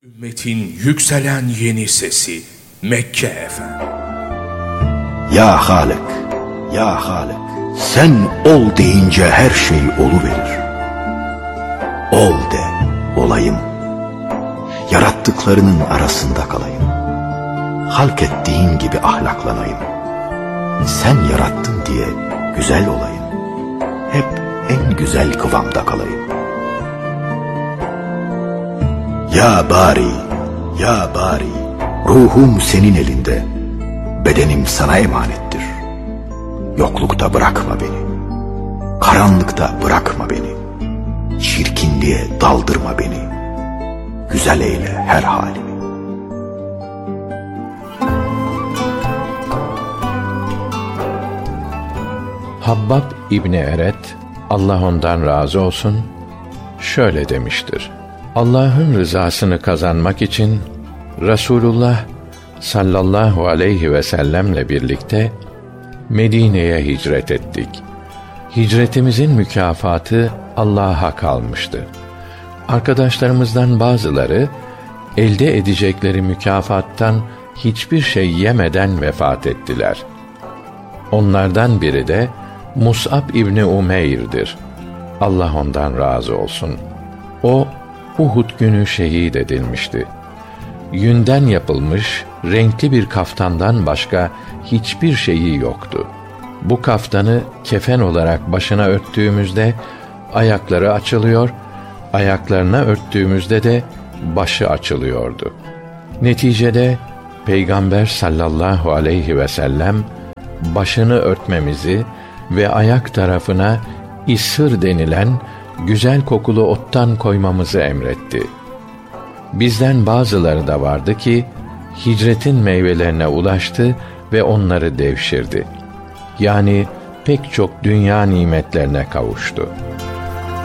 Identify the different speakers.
Speaker 1: Ümmetin yükselen yeni sesi Mekke FM.
Speaker 2: Ya Halık, ya Halık, sen ol deyince her şey oluverir. Ol de, olayım. Yarattıklarının arasında kalayım. Halk ettiğin gibi ahlaklanayım. Sen yarattın diye güzel olayım. Hep en güzel kıvamda kalayım. Ya bari, ya bari, ruhum senin elinde, bedenim sana emanettir. Yoklukta bırakma beni, karanlıkta bırakma beni, çirkinliğe daldırma beni, güzel eyle her halimi.
Speaker 3: Habbab İbni Eret, Allah ondan razı olsun, şöyle demiştir: Allah'ın rızasını kazanmak için Resulullah sallallahu aleyhi ve sellemle birlikte Medine'ye hicret ettik. Hicretimizin mükafatı Allah'a kalmıştı. Arkadaşlarımızdan bazıları elde edecekleri mükafattan hiçbir şey yemeden vefat ettiler. Onlardan biri de Mus'ab İbni Umeyr'dir. Allah ondan razı olsun. O Uhud günü şehit edilmişti. Yünden yapılmış renkli bir kaftandan başka hiçbir şeyi yoktu. Bu kaftanı kefen olarak başına örttüğümüzde ayakları açılıyor, ayaklarına örttüğümüzde de başı açılıyordu. Neticede Peygamber sallallahu aleyhi ve sellem başını örtmemizi ve ayak tarafına ishır denilen güzel kokulu ottan koymamızı emretti. Bizden bazıları da vardı ki hicretin meyvelerine ulaştı ve onları devşirdi. Yani pek çok dünya nimetlerine kavuştu.